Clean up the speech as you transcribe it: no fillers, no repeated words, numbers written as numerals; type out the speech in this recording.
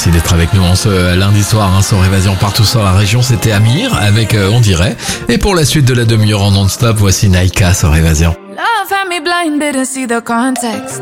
Merci d'être avec nous en ce lundi soir, sur Évasion partout sur la région. C'était Amir avec On dirait. Et pour la suite de la demi-heure en non-stop, voici Naika sur Évasion. Love had me blind, didn't see the context.